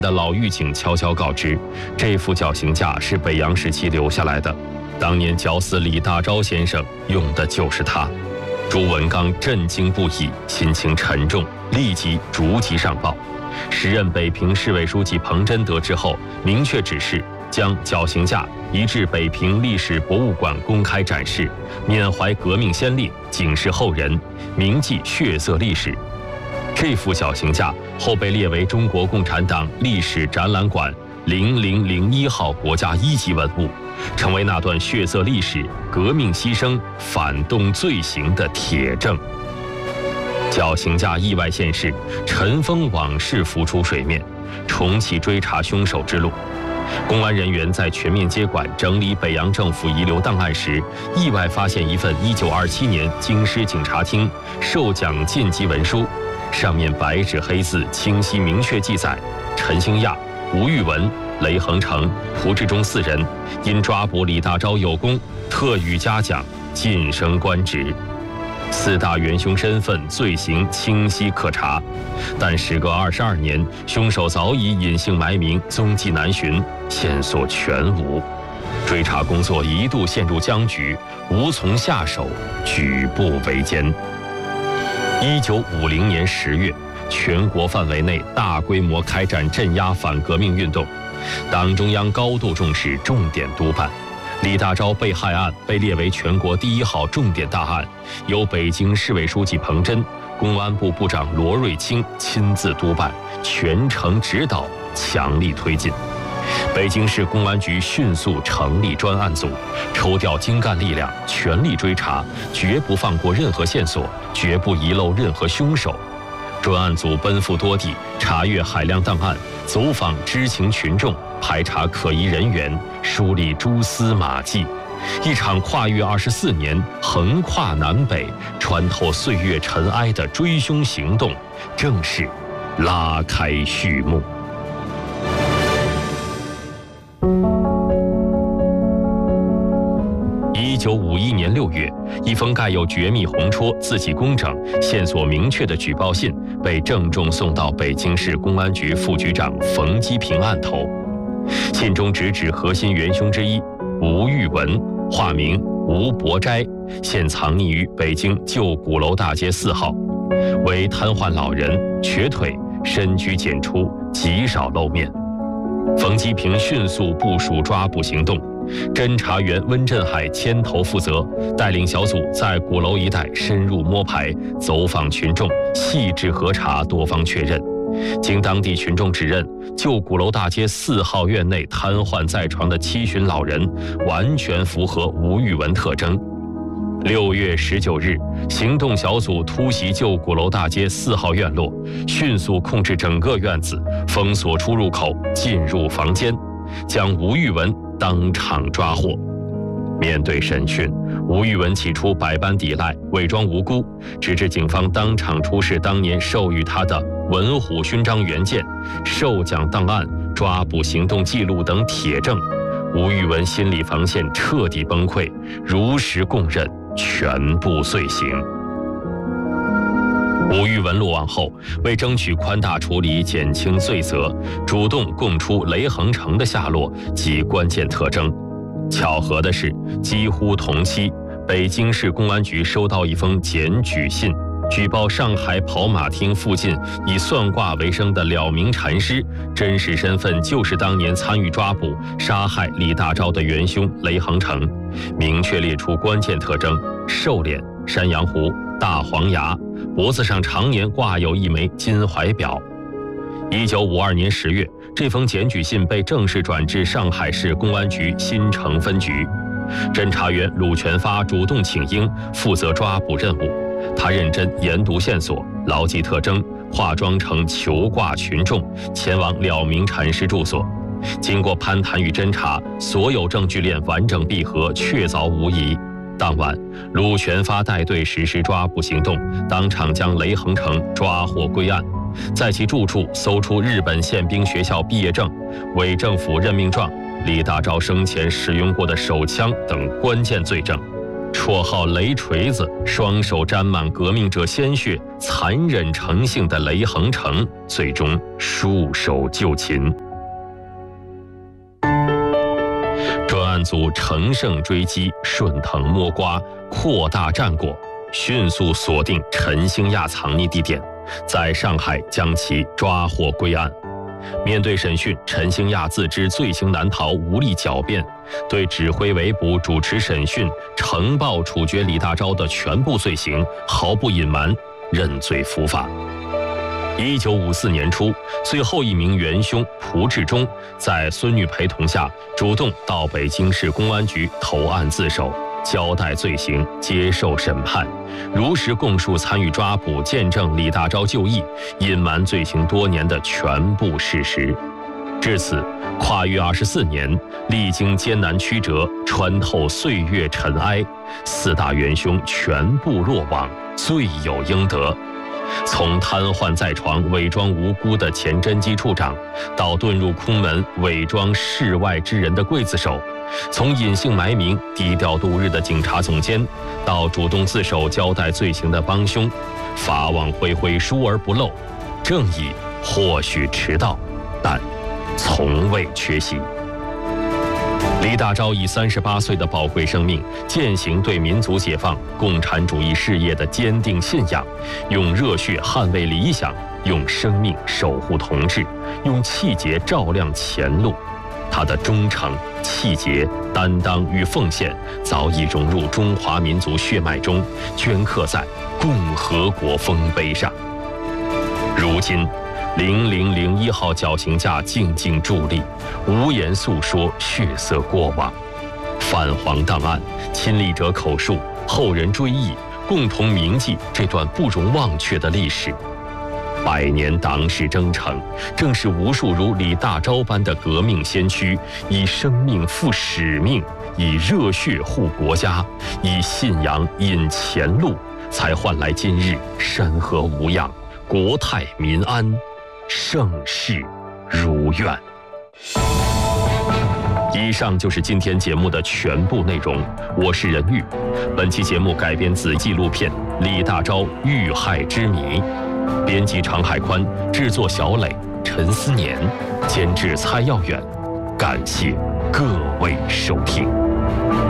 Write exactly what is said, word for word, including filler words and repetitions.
的老狱警悄悄告知，这副绞刑架是北洋时期留下来的，当年绞死李大钊先生用的就是它。朱文刚震惊不已，心情沉重，立即逐级上报。时任北平市委书记彭真得知后，明确指示将绞刑架移至北平历史博物馆公开展示，缅怀革命先烈，警示后人，铭记血色历史。这副绞刑架后被列为中国共产党历史展览馆零零零一号国家一级文物，成为那段血色历史、革命牺牲、反动罪行的铁证。绞刑架意外现世，尘封往事浮出水面，重启追查凶手之路。公安人员在全面接管整理北洋政府遗留档案时，意外发现一份一九二七年京师警察厅授奖晋级文书，上面白纸黑字清晰明确记载，陈兴亚、吴玉文、雷恒成、胡志忠四人因抓捕李大钊有功，特予嘉奖，晋升官职。四大元凶身份、罪行清晰可查，但时隔二十二年，凶手早已隐姓埋名，踪迹难寻，线索全无。追查工作一度陷入僵局，无从下手，举步维艰。一九五零年十月，全国范围内大规模开展镇压反革命运动，党中央高度重视，重点督办。李大钊被害案被列为全国第一号重点大案，由北京市委书记彭真、公安部部长罗瑞卿亲自督办，全程指导，强力推进。北京市公安局迅速成立专案组，抽调精干力量，全力追查，绝不放过任何线索，绝不遗漏任何凶手。专案组奔赴多地，查阅海量档案，走访知情群众，排查可疑人员，梳理蛛丝马迹。一场跨越二十四年、横跨南北、穿透岁月尘埃的追凶行动，正式拉开序幕。一九五一年六月，一封盖有绝密红戳、字迹工整、线索明确的举报信被郑重送到北京市公安局副局长冯基平案头。信中直指核心元凶之一吴玉文，化名吴伯斋，现藏匿于北京旧鼓楼大街四号，为瘫痪老人、瘸腿，深居简出，极少露面。冯基平迅速部署抓捕行动，侦查员温振海牵头负责，带领小组在鼓楼一带深入摸排，走访群众，细致核查，多方确认。经当地群众指认，旧鼓楼大街四号院内瘫痪在床的七旬老人，完全符合吴玉文特征。六月十九日，行动小组突袭旧鼓楼大街四号院落，迅速控制整个院子，封锁出入口，进入房间，将吴玉文当场抓获。面对审讯，吴玉文起初百般抵赖，伪装无辜，直至警方当场出示当年授予他的文虎勋章原件、授奖档案、抓捕行动记录等铁证，吴玉文心理防线彻底崩溃，如实供认全部罪行。吴玉文落网后，为争取宽大处理、减轻罪责，主动供出雷恒成的下落及关键特征。巧合的是，几乎同期，北京市公安局收到一封检举信，举报上海跑马厅附近以算卦为生的了明禅师，真实身份就是当年参与抓捕、杀害李大钊的元凶雷恒成，明确列出关键特征：瘦脸、山羊胡、大黄牙，脖子上常年挂有一枚金怀表。一九五二年十月，这封检举信被正式转至上海市公安局新城分局。侦查员鲁全发主动请缨，负责抓捕任务。他认真研读线索，牢记特征，化妆成求卦群众，前往了明禅师住所。经过攀谈与侦查，所有证据链完整闭合，确凿无疑。当晚，鲁全发带队实施抓捕行动，当场将雷恒成抓获归案。在其住处搜出日本宪兵学校毕业证、伪政府任命状、李大钊生前使用过的手枪等关键罪证。 绰号雷锤子，双手沾满革命者鲜血，残忍成性的雷恒成，最终束手就擒。专案组乘胜追击，顺藤摸瓜，扩大战果，迅速锁定陈兴亚藏匿地点，在上海将其抓获归案。面对审讯，陈兴亚自知罪行难逃，无力狡辩，对指挥围捕、主持审讯、呈报处决李大钊的全部罪行毫不隐瞒，认罪伏法。一九五四年初，最后一名元凶蒲志忠在孙女陪同下，主动到北京市公安局投案自首，交代罪行，接受审判，如实供述参与抓捕、见证李大钊就义、隐瞒罪行多年的全部事实。至此，跨越二十四年，历经艰难曲折，穿透岁月尘埃，四大元凶全部落网，罪有应得。从瘫痪在床、伪装无辜的钱真基处长，到遁入空门、伪装世外之人的刽子手；从隐姓埋名、低调度日的警察总监，到主动自首交代罪行的帮凶，法网恢恢，疏而不漏。正义或许迟到，但从未缺席。李大钊以三十八岁的宝贵生命，践行对民族解放、共产主义事业的坚定信仰，用热血捍卫理想，用生命守护同志，用气节照亮前路。他的忠诚、气节、担当与奉献，早已融入中华民族血脉中，镌刻在共和国丰碑上。如今，零零零一号绞刑架静静伫立，无言诉说血色过往。泛黄档案，亲历者口述，后人追忆，共同铭记这段不容忘却的历史。百年党史征程，正是无数如李大钊般的革命先驱，以生命负使命，以热血护国家，以信仰引前路，才换来今日山河无恙，国泰民安，盛世如愿。以上就是今天节目的全部内容，我是任玉。本期节目改编自纪录片《李大钊遇害之谜》，编辑常海宽，制作小磊、陈思年，监制蔡耀远。感谢各位收听。